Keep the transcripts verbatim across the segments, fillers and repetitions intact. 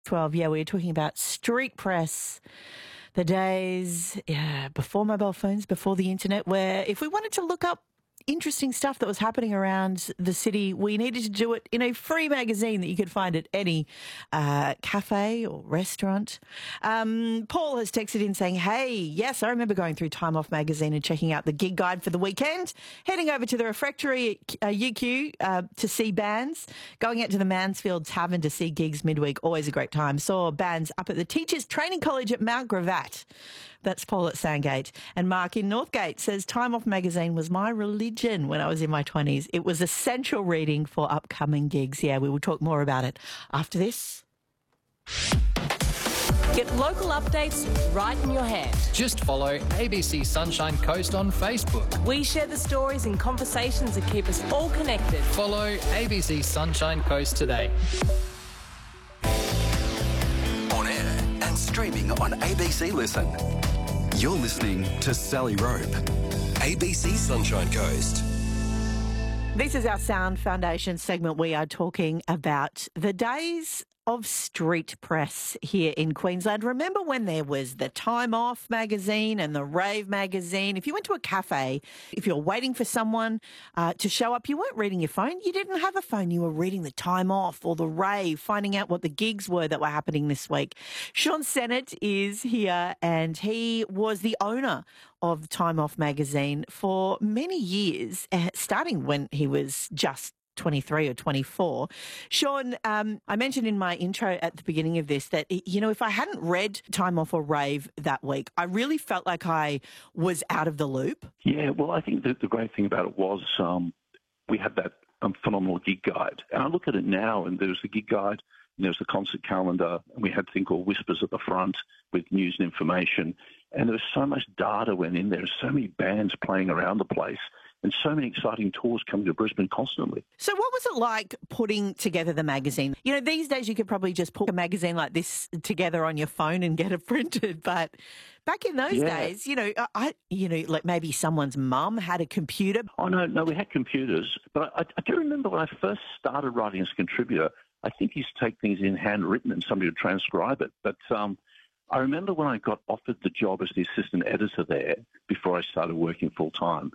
twelve, yeah, we were talking about street press, the days yeah, before mobile phones, before the internet, where if we wanted to look up interesting stuff that was happening around the city, we needed to do it in a free magazine that you could find at any uh, cafe or restaurant. Um, Paul has texted in saying, hey, yes, I remember going through Time Off magazine and checking out the gig guide for the weekend, heading over to the refectory at uh, U Q uh, to see bands, going out to the Mansfield Tavern to see gigs midweek, always a great time. Saw bands up at the Teachers Training College at Mount Gravatt. That's Paul at Sandgate. And Mark in Northgate says, Time Off magazine was my religion when I was in my twenties. It was essential reading for upcoming gigs. Yeah, we will talk more about it after this. Get local updates right in your hand. Just follow A B C Sunshine Coast on Facebook. We share the stories and conversations that keep us all connected. Follow A B C Sunshine Coast today. On air and streaming on A B C Listen. You're listening to Sally Rope. A B C Sunshine Coast. This is our Sound Foundation segment. We are talking about the days of street press here in Queensland. Remember when there was the Time Off magazine and the Rave magazine? If you went to a cafe, if you're waiting for someone uh, to show up, you weren't reading your phone. You didn't have a phone. You were reading the Time Off or the Rave, finding out what the gigs were that were happening this week. Sean Sennett is here, and he was the owner of Time Off magazine for many years, uh, starting when he was just twenty-three or twenty-four. Sean, um, I mentioned in my intro at the beginning of this that, you know, if I hadn't read Time Off or Rave that week, I really felt like I was out of the loop. Yeah, well, I think that the great thing about it was um, we had that um, phenomenal gig guide. And I look at it now, and there's the gig guide, and there's the concert calendar, and we had a thing called Whispers at the front with news and information. And there was so much data went in there, so many bands playing around the place, and so many exciting tours coming to Brisbane constantly. So what was it like putting together the magazine? You know, these days you could probably just put a magazine like this together on your phone and get it printed. But back in those Yeah. days, you know, I, you know, like maybe someone's mum had a computer. Oh, no, no, we had computers. But I, I do remember when I first started writing as a contributor, I think you used to take things in handwritten and somebody would transcribe it. But um, I remember when I got offered the job as the assistant editor there before I started working full-time,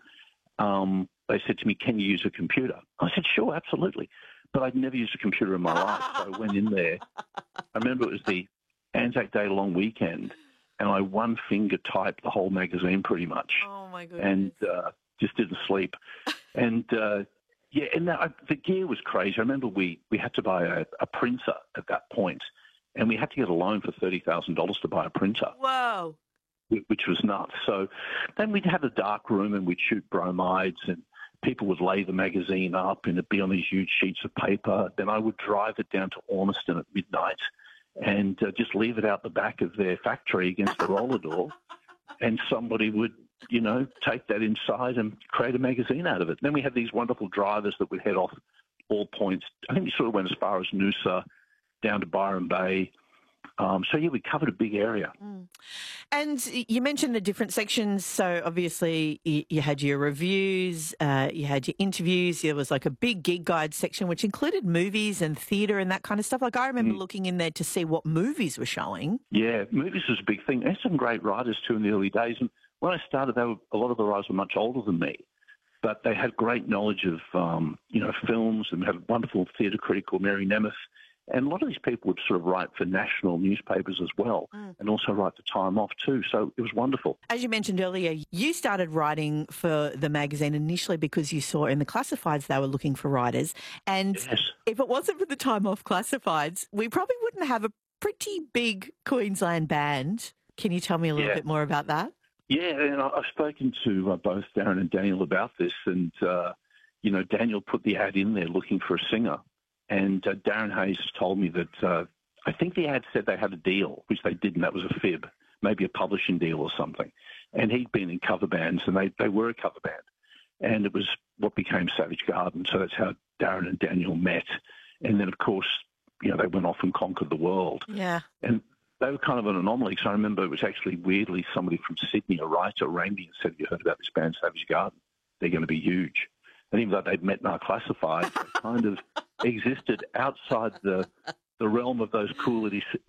Um, they said to me, can you use a computer? I said, sure, absolutely. But I'd never used a computer in my life. So I went in there. I remember it was the Anzac Day long weekend, and I one finger typed the whole magazine pretty much. Oh, my goodness. And uh, just didn't sleep. and, uh, yeah, and that, I, the gear was crazy. I remember we, we had to buy a, a printer at that point, and we had to get a loan for thirty thousand dollars to buy a printer. Whoa. Which was nuts. So then we'd have a dark room and we'd shoot bromides, and people would lay the magazine up and it'd be on these huge sheets of paper. Then I would drive it down to Ormiston at midnight and uh, just leave it out the back of their factory against the roller door, and somebody would, you know, take that inside and create a magazine out of it. Then we had these wonderful drivers that would head off all points. I think we sort of went as far as Noosa, down to Byron Bay. Um, so, yeah, we covered a big area. Mm. And you mentioned the different sections. So, obviously, you, you had your reviews, uh, you had your interviews. There was like a big gig guide section, which included movies and theatre and that kind of stuff. Like, I remember mm. looking in there to see what movies were showing. Yeah, movies was a big thing. There's some great writers, too, in the early days. And when I started, they were, a lot of the writers were much older than me. But they had great knowledge of, um, you know, films, and had a wonderful theatre critic called Mary Nemeth. And a lot of these people would sort of write for national newspapers as well, mm. and also write for Time Off too. So it was wonderful. As you mentioned earlier, you started writing for the magazine initially because you saw in the classifieds they were looking for writers. And yes. if it wasn't for the Time Off classifieds, we probably wouldn't have a pretty big Queensland band. Can you tell me a little yeah. bit more about that? Yeah, and I've spoken to uh, both Darren and Daniel about this. And, uh, you know, Daniel put the ad in there looking for a singer. And uh, Darren Hayes told me that uh, I think the ad said they had a deal, which they didn't. That was a fib, maybe a publishing deal or something. And he'd been in cover bands, and they, they were a cover band. And it was what became Savage Garden. So that's how Darren and Daniel met. And then, of course, you know, they went off and conquered the world. Yeah. And they were kind of an anomaly. So I remember it was actually weirdly somebody from Sydney, a writer, rang me and said, have you heard about this band, Savage Garden? They're going to be huge. And even though they'd met in our classified, they kind of existed outside the the realm of those cool